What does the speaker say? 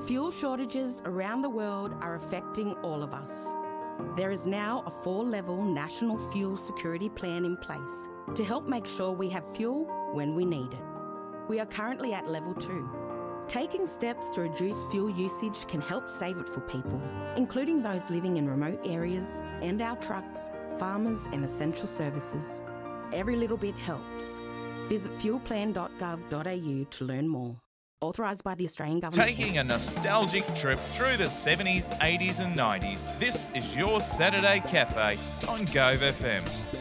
Fuel shortages around the world are affecting all of us. There is now a 4-level national fuel security plan in place to help make sure we have fuel when we need it. We are currently at level 2. Taking steps to reduce fuel usage can help save it for people, including those living in remote areas and our trucks, farmers and essential services. Every little bit helps. Visit fuelplan.gov.au to learn more. Authorised by the Australian Government. Taking a nostalgic trip through the 70s, 80s and 90s. This is your Saturday Cafe on Gove FM.